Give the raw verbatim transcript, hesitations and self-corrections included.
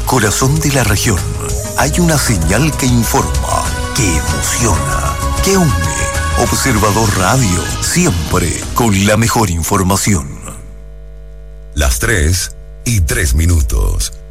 corazón de la región hay una señal que informa, que emociona, que une. Observador Radio, siempre con la mejor información. Las tres y tres minutos.